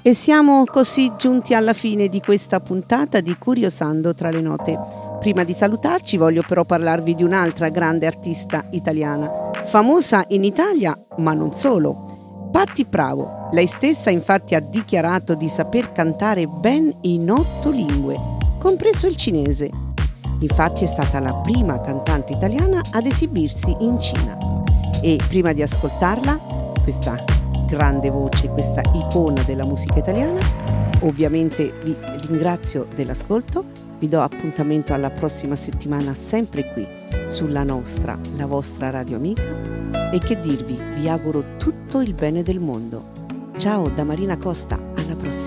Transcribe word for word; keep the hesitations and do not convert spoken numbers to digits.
E siamo così giunti alla fine di questa puntata di Curiosando tra le note. Prima di salutarci voglio però parlarvi di un'altra grande artista italiana, famosa in Italia ma non solo, Patti Pravo. Lei stessa infatti ha dichiarato di saper cantare ben in otto lingue, compreso il cinese. Infatti è stata la prima cantante italiana ad esibirsi in Cina. E prima di ascoltarla, questa grande voce, questa icona della musica italiana, ovviamente vi ringrazio dell'ascolto, vi do appuntamento alla prossima settimana sempre qui sulla nostra, la vostra radio amica, e che dirvi, vi auguro tutto il bene del mondo. Ciao da Marina Costa, alla prossima.